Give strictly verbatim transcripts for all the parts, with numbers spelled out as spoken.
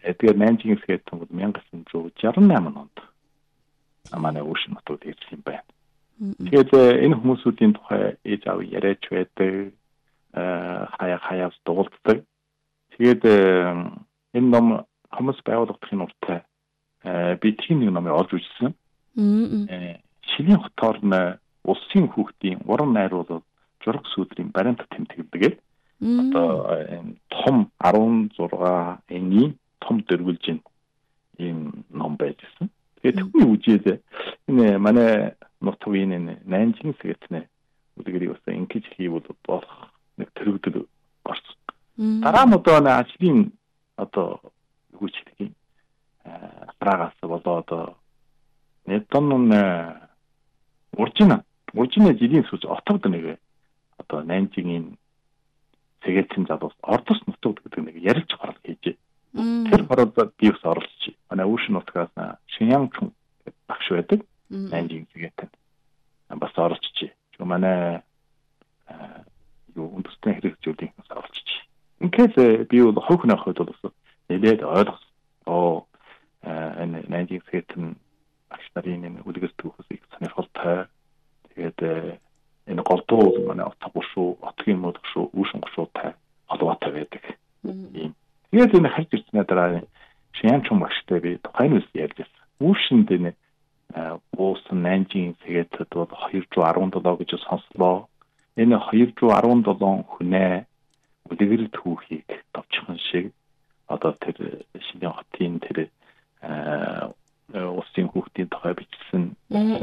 Эдгээр найнжийн сэгээтэн бол 천구 байшин шестьдесят онд манай Өвшин хотод ирсэн юм байна. Тэгээд энэ хүмүүсүүдийн тухай ээж аав яриач байдаг, хаяа хаяас дуулдаг. Тэгээд энэ ном хүмүүс байгуулагдахын уртаа би тийм нэг номыг олж үзсэн. Шилийн хотоор нь улсын хүүхдийн уран найруулал зураг сүдрийн баримт тэмдэглэдэг. Одоо том арван зураг энгийн том дөрвөлжин ийм ном байжсэн. Тэгээд түүний үжээд энэ манай нутгийн энэ найнжийн сэгэтнэ үлгэрийг бас ингэж хийвэл болох нэг төрөгдөл орсон. Дараа нь одоо нэг ажлын одоо юу ч гэх юм прагаас болоо одоо нэгдэн уржина уржина жилийн сүз отогд нэг одоо найнжийн сэгээцэн залуус ордос нутагд гэдэг нэг ярилж гарал хийжээ. Тэр хороод би ус оролцож манай Өвшин нутгаас Шиньянгчун багш байдаг найнжийн сэгээцэн бас оролцож. Манай юу үндэсний хэрэгцээлийн оролцож. Ингээд би бол хог нөхөд бол нэлээд ойлгосон. Оо энэ найнжийн сэгээцэн багш нарын энэ үлгэр түүхээс их сонирхолтой. Тэгээд энэ голдуу манай отгоо шүү, отгийн мод шүү, Өвшин гушуутай холбоотой байдаг. Ийм. Тэгээд энэ харж ирснээр дараа Шиньянгчун багштай би тухайн үс ярьж байсан. Өвшинд энэ буусан найнжийн сэгээтэд бол хоёр дөрвөн гэж сонслоо. Энэ хоёр дөрвөн хүнээ үлгэр түүхийг товчхон шиг одоо тэр Шинийн хотын тэр улсын хүүхдийн тухай бичсэн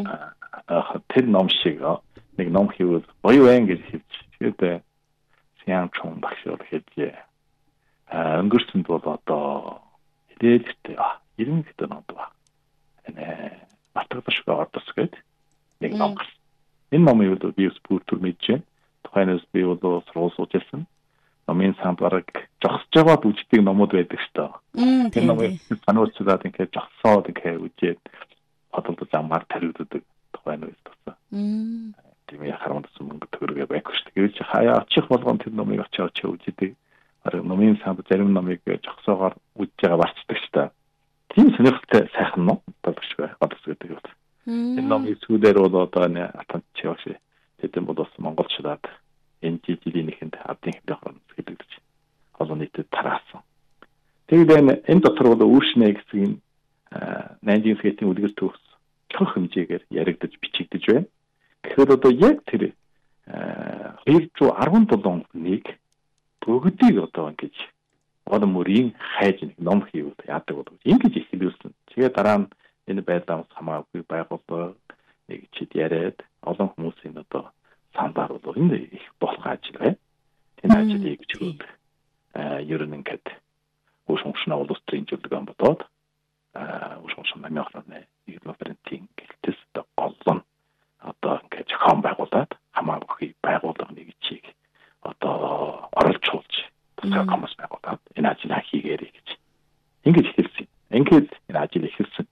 тэр ном шиг нэг ном хийвэл гоё байна гэж хэлж. Тэгээд Шиньянгчун багш бол хэлжээ. Өнгөрсөнд бол одоо хэлээдтэй ирэн гэдэг ном ба. Энэ батгадашгүй ордос гэдэг нэг ном. Энэ номыг бол би спортер мэджээ. Тухайнаас би бол сургууль сууж байсан. Номын санд бараг жогсож байгаад үждэг номууд байдаг шүү дээ. Энэ номыг сануулцаад ингээд жогсоод ингээд үжээд бодолд замаар таригддаг тухайн үеэс тусаа. Тийм яхарамдсан мөнгө төгрөгээ байхгүй шүү дээ. Гэвч хаяа очих болгон тэр номыг очиж очиж үждэг. Бараг номын санд зарим номыг жогсоогоор үжиж байгаа барцдаг шүү дээ. Тийм сонирхолтой сайхан ном боловч гадас гэдэг юм. Энэ номын сүүлээр бол одоо нэг атанч яваш. Тэдэн бол бас монголчлаад энэ жилийнхэнд ардын хэмжээ хэлэгдэж олон нийтэд тараасан. Тэгээд энэ дотор бол Өвшинэ гэсэн найнжийн сэгээтийн үлгэр төгс чөх хэмжээгээр яригдаж бичигдэж байна. Тэгэхээр одоо яг тэр хоёр дөрвөн хүнийг бүгдийг одоо ингэж гол мөрийн хайж нэг ном хийвэл яадаг бол ингэж ихлүүлсэн. Тэгээд дараа нь энэ байдлаас хамаагүй байгууллага нэг чид яриад олон хүмүүсийн одоо сандаар бол энэ их болох ажил бай. Энэ ажлыг чиглэл ер нь ингээд Өвшин улс төрийн зөвлөгөө ам бодоод Өвшин намын ахлын игнорентийн гэлтэс голлон одоо ингээд зохион байгуулад хамаагүй байгууллага нэг чиг одоо оролцуулж тусгай коммос байгуулад энэ ажлаа хийгээрэй гэж ингэж хэлсэн. Ингээд энэ ажил эхэлсэн.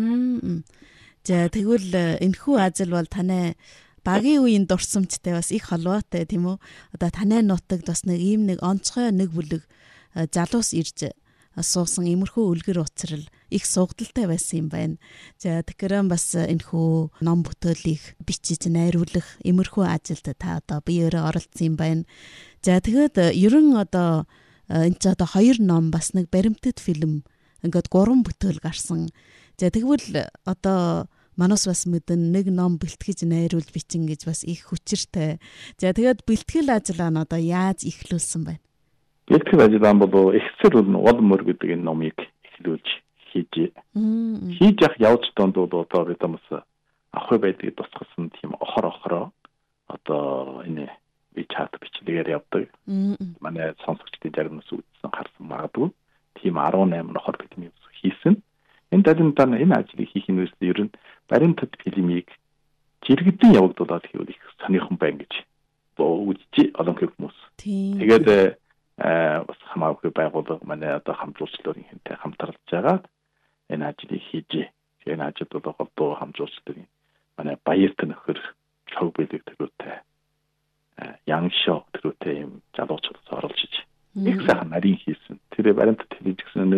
За тэгвэл энэхүү ажил бол танай багийн үеийн дурсамжтай бас их холбоотой тийм үү? Одоо танай нутагт бас нэг ийм нэг онцгой нэг бүлэг залуус ирж суусан иймэрхүү үлгэр уцрал их сугдалтай байсан юм байна. За тэгэхээр бас энэхүү ном бүтээлийг бичиж найруулах иймэрхүү ажилд та одоо биеэрээ оролцсон юм байна. За тэгээд ерөн одоо энэ ч одоо хоёр ном бас нэг баримтат фильм ингээд гурван бүтээл гарсан. За тэгвэл одоо манус бас мэдэн нэг ном бэлтгэж найруулж бичин гэж бас их хүчиртэй. За тэгээд бэлтгэл ажиллаа нь одоо яаж эхлүүлсэн байна? Бэлтгэл ажиллаа бол эхсэл бол гол мөр гэдэг энэ номыг эхлүүлж хийж хийж явах явж донд бол одоо бид юмс авах байдгийг тусгасан тийм охор охороо одоо энэ би чат бичлэгээр явдаг. Манай сонсогчдын зарим нь үзсэн харсан магадгүй тийм дөрвөн охор бидний хийсэн. Энэ талентаар энэ ажлыг хийх нь ер нь баримтат фильмийг жиргэдэн явагдуулаад хийвэл их сонирхон байна гэж үзэж олон хүмүүс. Тэгээд бас хамаагүй байгууллага манай одоо хамтруулчлалын хинтэй хамтарлаж байгаа энэ ажлыг хийж энэ ажил бол одоо хамтруулчлалын манай баярт нөхөр чог бэлэг төрөтэй яншо төрөтэй юм залуучууд оролцож их сайхан нарийн хийсэн. Тэр баримтат фильм гэсэн